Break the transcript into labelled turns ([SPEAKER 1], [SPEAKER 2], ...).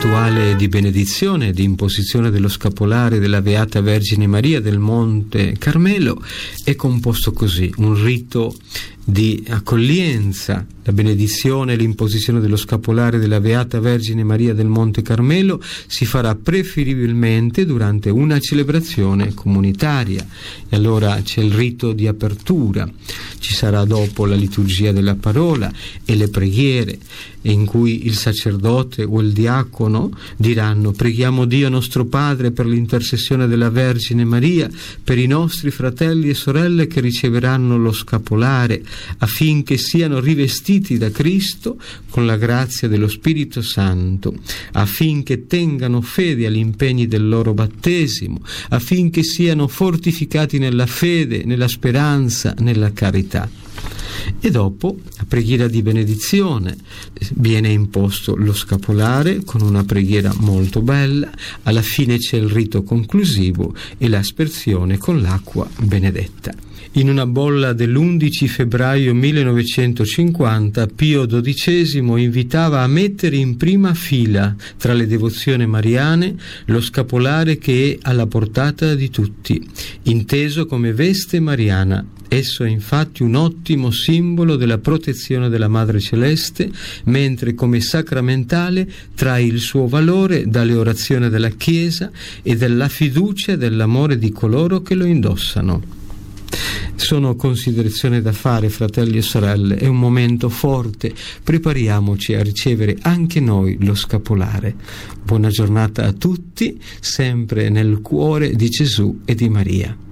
[SPEAKER 1] rituale di benedizione e di imposizione dello scapolare della Beata Vergine Maria del Monte Carmelo è composto così: un rito di accoglienza, la benedizione e l'imposizione dello scapolare della Beata Vergine Maria del Monte Carmelo si farà preferibilmente durante una celebrazione comunitaria, e allora c'è il rito di apertura, ci sarà dopo la liturgia della parola e le preghiere, in cui il sacerdote o il diacono diranno: preghiamo Dio nostro Padre per l'intercessione della Vergine Maria, per i nostri fratelli e sorelle che riceveranno lo scapolare, affinché siano rivestiti da Cristo con la grazia dello Spirito Santo, affinché tengano fede agli impegni del loro battesimo, affinché siano fortificati nella fede, nella speranza, nella carità. E dopo, a preghiera di benedizione, viene imposto lo scapolare con una preghiera molto bella. Alla fine c'è il rito conclusivo e l'aspersione con l'acqua benedetta. In una bolla dell'11 febbraio 1950 Pio XII invitava a mettere in prima fila tra le devozioni mariane lo scapolare che è alla portata di tutti, inteso come veste mariana. Esso è infatti un ottimo simbolo della protezione della Madre Celeste, mentre come sacramentale trae il suo valore dalle orazioni della Chiesa e dalla fiducia e dell'amore di coloro che lo indossano. Sono considerazioni da fare, fratelli e sorelle, è un momento forte, prepariamoci a ricevere anche noi lo scapolare. Buona giornata a tutti, sempre nel cuore di Gesù e di Maria.